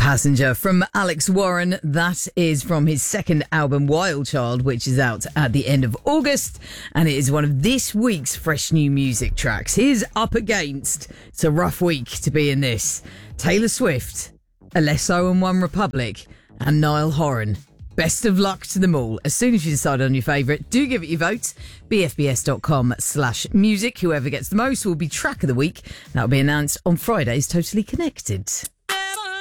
Passenger from Alex Warren. That is from his second album, Wild Child, which is out at the end of August. And it is one of this week's fresh new music tracks. Here's Up Against. It's a rough week to be in this. Taylor Swift, Alesso and One Republic, and Niall Horan. Best of luck to them all. As soon as you decide on your favourite, do give it your vote. bfbs.com/music. Whoever gets the most will be track of the week. That'll be announced on Friday's Totally Connected.